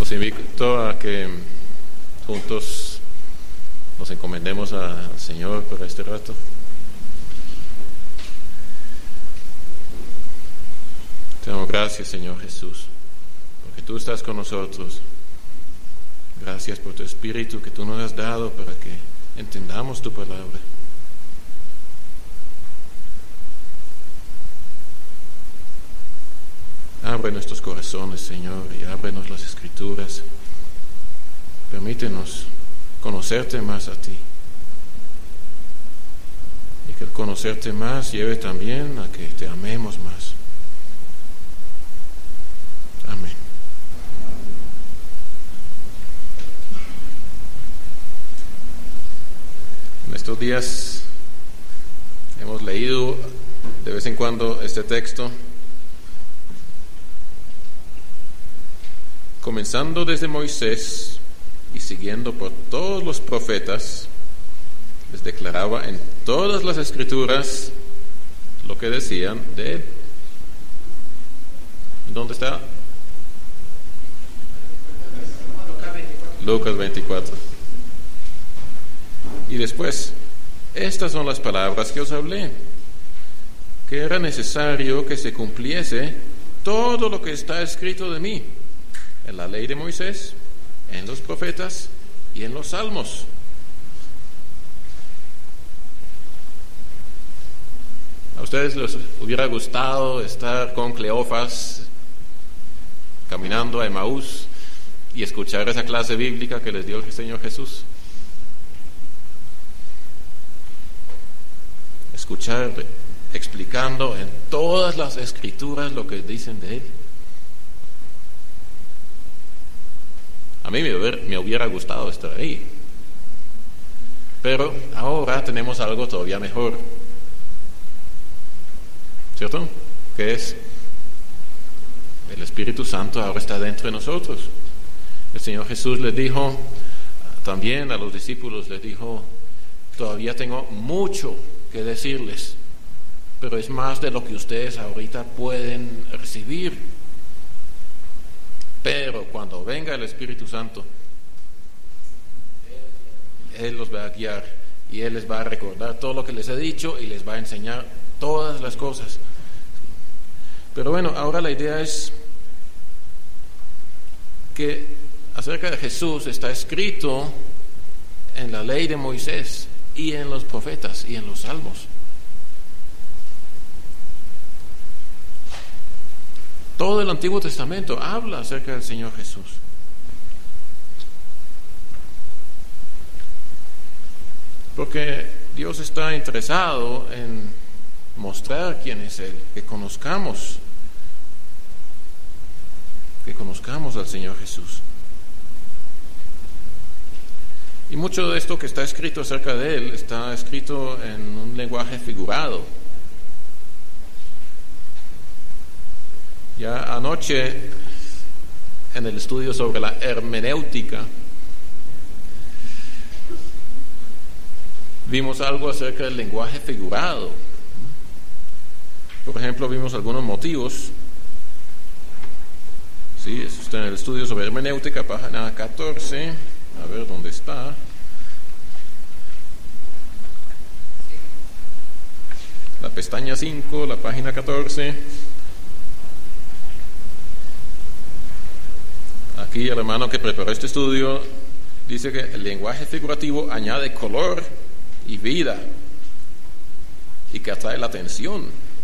Los invito a que juntos nos encomendemos al Señor por este rato. Te damos gracias, Señor Jesús, porque tú estás con nosotros. Gracias por tu Espíritu que tú nos has dado para que entendamos tu palabra. Abre nuestros corazones, Señor, y ábrenos las Escrituras. Permítenos conocerte más a ti. Y que el conocerte más lleve también a que te amemos más. Amén. En estos días hemos leído de vez en cuando este texto, comenzando desde Moisés y siguiendo por todos los profetas. Les declaraba en todas las Escrituras lo que decían de él. ¿Dónde está? Lucas 24. Y después, estas son las palabras que os hablé, que era necesario que se cumpliese todo lo que está escrito de mí en la ley de Moisés, en los profetas y en los salmos. ¿A ustedes les hubiera gustado estar con Cleofas caminando a Emaús y escuchar esa clase bíblica que les dio el Señor Jesús? Escuchar explicando en todas las Escrituras lo que dicen de él. A mí me hubiera gustado estar ahí. Pero ahora tenemos algo todavía mejor. ¿Cierto? ¿Qué es? El Espíritu Santo ahora está dentro de nosotros. El Señor Jesús les dijo, también a los discípulos les dijo, todavía tengo mucho que decirles, pero es más de lo que ustedes ahorita pueden recibir. Pero cuando venga el Espíritu Santo, Él los va a guiar y Él les va a recordar todo lo que les he dicho y les va a enseñar todas las cosas. Pero bueno, ahora la idea es que acerca de Jesús está escrito en la ley de Moisés y en los profetas y en los salmos. Todo el Antiguo Testamento habla acerca del Señor Jesús. Porque Dios está interesado en mostrar quién es Él, que conozcamos al Señor Jesús. Y mucho de esto que está escrito acerca de Él está escrito en un lenguaje figurado. Ya anoche, en el estudio sobre la hermenéutica, vimos algo acerca del lenguaje figurado. Por ejemplo, vimos algunos motivos. Sí, eso está en el estudio sobre hermenéutica, página 14. A ver dónde está. La pestaña 5, la página 14. Aquí el hermano que preparó este estudio dice que el lenguaje figurativo añade color y vida y que atrae la atención.